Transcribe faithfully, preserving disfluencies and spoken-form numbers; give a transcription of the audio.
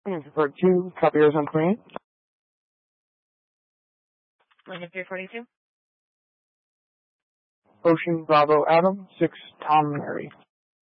Report two, copy Arizona twenty-eight. Lincoln three forty-two. Ocean Bravo Adam, six Tom Mary.